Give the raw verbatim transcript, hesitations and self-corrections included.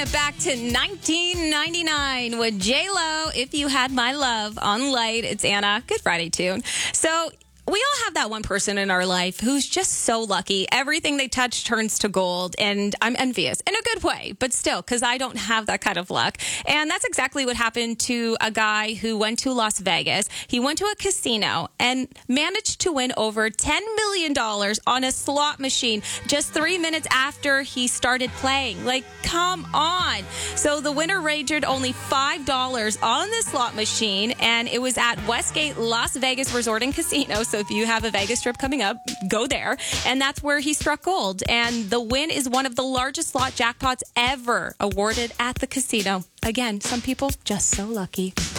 Back to nineteen ninety-nine with J-Lo, If You Had My Love on Light. It's Anna. Good Friday tune. So we all have that one person in our life who's just so lucky. Everything they touch turns to gold, and I'm envious in a good way, but still, because I don't have that kind of luck. And that's exactly what happened to a guy who went to Las Vegas. He went to a casino and managed to win over ten million dollars on a slot machine just three minutes after he started playing. Like, come on. So the winner wagered only five dollars on the slot machine, and it was at Westgate Las Vegas Resort and Casino. So if you have a Vegas trip coming up, go there. And that's where he struck gold. And the win is one of the largest slot jackpots ever awarded at the casino. Again, some people just so lucky.